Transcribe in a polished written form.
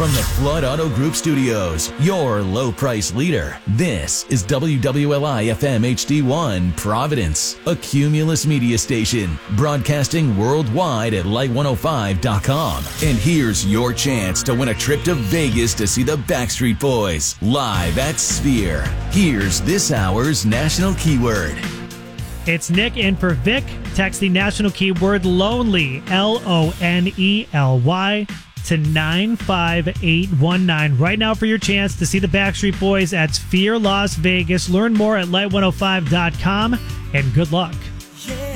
From the Flood Auto Group Studios, your low-price leader, this is WWLI-FM HD1 Providence, a Cumulus media station, broadcasting worldwide at Light105.com. And here's your chance to win a trip to Vegas to see the Backstreet Boys live at Sphere. Here's this hour's national keyword. It's Nick in for Vic. Text the national keyword LONELY, LONELY, to 95819 right now for your chance to see the Backstreet Boys at Sphere Las Vegas. Learn more at Light105.com, and good luck.